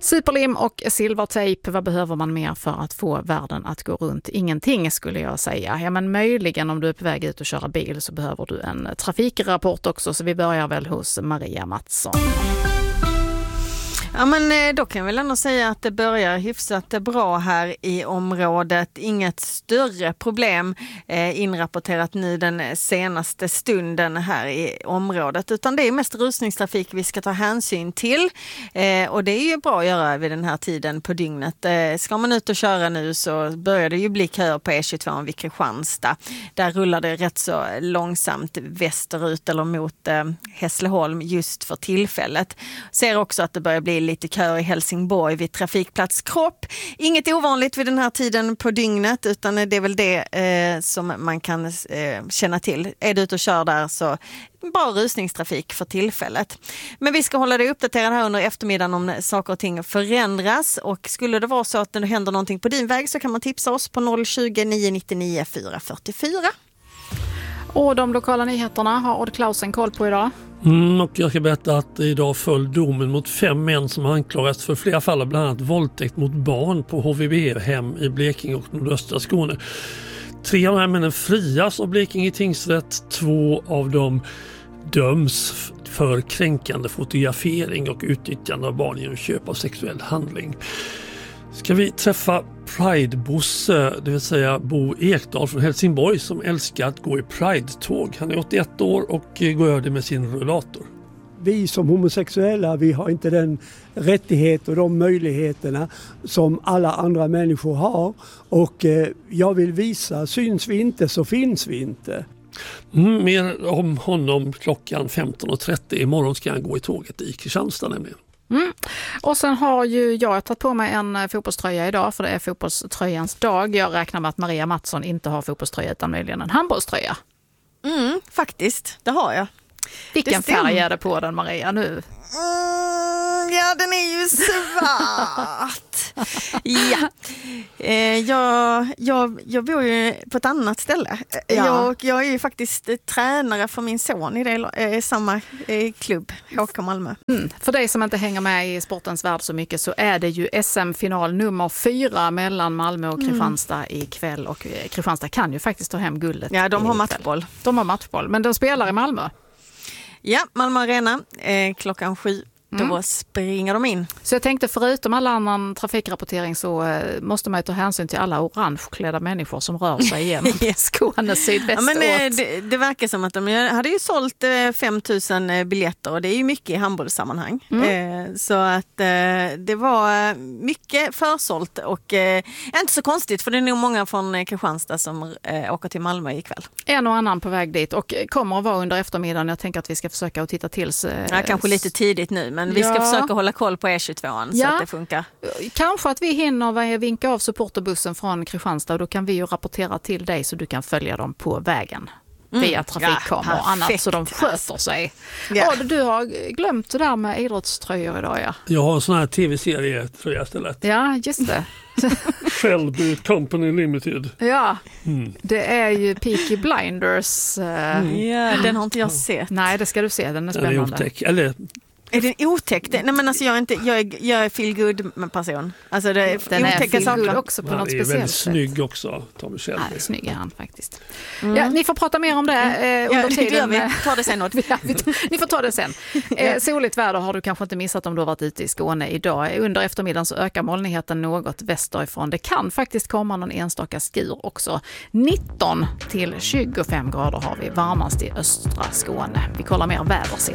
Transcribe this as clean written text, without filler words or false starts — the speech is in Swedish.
Superlim och silvertejp, vad behöver man mer för att få världen att gå runt? Ingenting skulle jag säga. Ja, men möjligen om du är på väg ut och köra bil så behöver du en trafikrapport också. Så vi börjar väl hos Maria Mattsson. Ja, men då kan jag väl ändå säga att det börjar hyfsat bra här i området. Inget större problem inrapporterat nu den senaste stunden här i området, utan det är mest rusningstrafik vi ska ta hänsyn till. Och det är ju bra att göra vid den här tiden på dygnet. Ska man ut och köra nu så börjar det ju bli köer på E22 vid Kristianstad. Där rullar det rätt så långsamt västerut eller mot Hässleholm just för tillfället. Ser också att det börjar bli lite kör i Helsingborg vid trafikplats Kropp. Inget ovanligt vid den här tiden på dygnet, utan det är väl det som man kan känna till. Är du ute och kör där så bra rusningstrafik för tillfället. Men vi ska hålla dig uppdaterad här under eftermiddagen om saker och ting förändras, och skulle det vara så att det händer någonting på din väg så kan man tipsa oss på 020 999 444. Och de lokala nyheterna har Odd Klausen koll på idag. Och jag ska berätta att idag föll domen mot 5 män som anklagats för flera fall av bland annat våldtäkt mot barn på HVB-hem i Blekinge och nordöstra Skåne. 3 av de här männen frias av Blekinge tingsrätt. 2 av dem döms för kränkande fotografering och utnyttjande av barn genom köp av sexuell handling. Ska vi träffa Pride-Bosse, det vill säga Bo Ekdahl från Helsingborg, som älskar att gå i Pride-tåg. Han är 81 år och går det med sin rullator. Vi som homosexuella, vi har inte den rättighet och de möjligheterna som alla andra människor har. Och jag vill visa, syns vi inte så finns vi inte. Mer om honom klockan 15.30. Imorgon ska han gå i tåget i Kristianstad nämligen. Och sen har ju jag tagit på mig en fotbollströja idag, för det är fotbollströjans dag. Jag räknar med att Maria Mattsson inte har fotbollströja utan möjligen en handbollströja. Faktiskt, det har jag. Vilken färg är det på den, Maria, nu? Ja, den är ju svart. Ja. Jag bor ju på ett annat ställe. Ja. Jag är ju faktiskt tränare för min son i samma klubb, HK Malmö. För dig som inte hänger med i sportens värld så mycket så är det ju SM-final nummer 4 mellan Malmö och Kristianstad ikväll. Och Kristianstad kan ju faktiskt ta hem guldet. Ja, de har matchboll. De har matchboll, men de spelar i Malmö. Ja, Malmö Arena klockan 7. Då springer de in. Så jag tänkte, förutom all annan trafikrapportering så måste man ju ta hänsyn till alla orangeklädda människor som rör sig igenom Skåne sydvästort. Ja, men det verkar som att de hade ju sålt 5 000 biljetter, och det är ju mycket i handbollssammanhang. Så att det var mycket försålt, och inte så konstigt, för det är nog många från Kristianstad som åker till Malmö ikväll. En och annan på väg dit, och kommer att vara under eftermiddagen. Jag tänker att vi ska försöka att titta till. Kanske lite tidigt nu, men vi ska försöka hålla koll på E22 så att det funkar. Kanske att vi hinner vinka av supporterbussen från Kristianstad, och då kan vi ju rapportera till dig så du kan följa dem på vägen via trafikkameror och annat, så de sköter sig. Ja. Du har glömt det där med idrottströjor idag, ja. Jag har en sån här tv-serie-tröja istället. Ja, just det. Shelby Company Limited. Ja, det är ju Peaky Blinders. Ja, den har inte jag sett. Nej, det ska du se, den är spännande. Den är otäck, eller... Är den otäck? Nej, men alltså jag är feel good person. Alltså den är feel saker. Good också på något speciellt sätt. Han är väldigt snygg också, Tommy Shelby. Nej, snygg är han faktiskt. Ja, ni får prata mer om det under tiden. Vi tar det sen. Ni får ta det sen. Soligt väder har du kanske inte missat om du har varit ute i Skåne idag. Under eftermiddagen så ökar molnigheten något västerifrån. Det kan faktiskt komma någon enstaka skur också. 19 till 25 grader har vi, varmast i östra Skåne. Vi kollar mer väder sen.